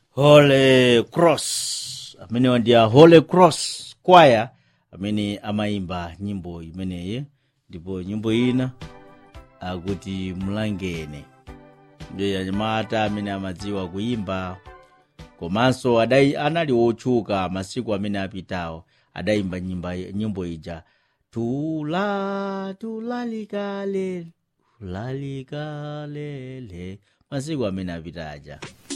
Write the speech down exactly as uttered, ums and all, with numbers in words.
Holy Cross amene ndi Holy Cross choir amene amaimba nyimbo imeneyi, ndipo nyimbo ina akuti mulangene. Ndiye anyamata amene amadziwa kuimba, komanso adai anali otchuka masiku amene apitawo, adaimba nyimba nyimbo ija tula tulalikale tulalikale masiku amene apitaja.